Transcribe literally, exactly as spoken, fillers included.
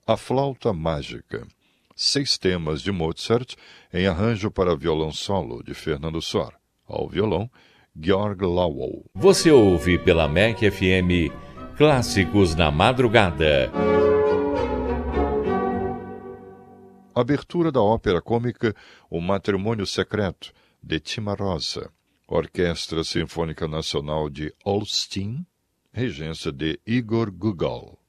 A Flauta Mágica. Seis temas de Mozart em arranjo para violão solo de Fernando Sor. Ao violão, Georg Lowell. Você ouve pela M E C F M Clássicos na Madrugada. Abertura da ópera cômica O Matrimônio Secreto, de Cimarosa. Orquestra Sinfônica Nacional de Olsztyn, regência de Igor Gugal.